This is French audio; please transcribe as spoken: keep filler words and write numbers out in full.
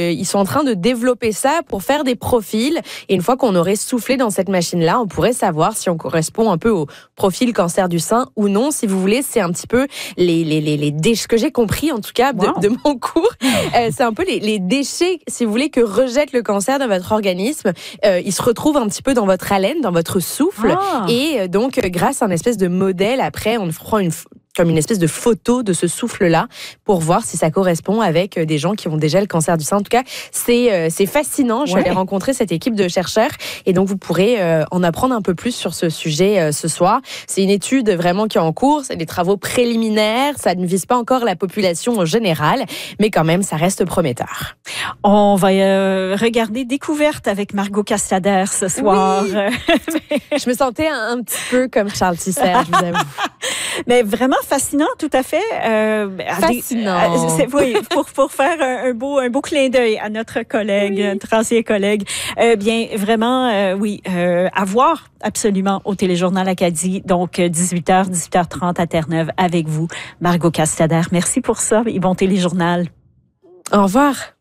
euh, ils sont en train de développer ça pour faire des profils. Et une fois qu'on aurait soufflé dans cette machine-là, on pourrait savoir si on correspond un peu au profil cancer du sein ou non. Si vous voulez, c'est un petit peu les les les, les déchets, ce que j'ai compris en tout cas de, wow. de mon cours. Euh, c'est un peu les, les déchets, si vous voulez, que rejette le cancer dans votre organisme. Euh, ils se retrouvent un petit peu dans votre haleine, dans votre souffle. Ah. Et donc, grâce à un espèce de modèle, après, on prend une comme une espèce de photo de ce souffle-là pour voir si ça correspond avec des gens qui ont déjà le cancer du sein. En tout cas, c'est euh, c'est fascinant. Je suis allée rencontrer cette équipe de chercheurs et donc vous pourrez euh, en apprendre un peu plus sur ce sujet euh, ce soir. C'est une étude vraiment qui est en cours, c'est des travaux préliminaires, ça ne vise pas encore la population en général, mais quand même, ça reste prometteur. On va euh, regarder Découverte avec Margot Castader ce soir. Oui. Je me sentais un, un petit peu comme Charles Tisser, je vous avoue. Mais vraiment fascinant, tout à fait. Euh, fascinant. C'est, oui, pour pour faire un, un beau un beau clin d'œil à notre collègue, oui. notre ancien collègue. Euh, bien, vraiment, euh, oui, euh, à voir absolument au Téléjournal Acadie. Donc dix-huit heures, dix-huit heures trente à Terre-Neuve avec vous, Margot Castader. Merci pour ça et bon Téléjournal. Au revoir.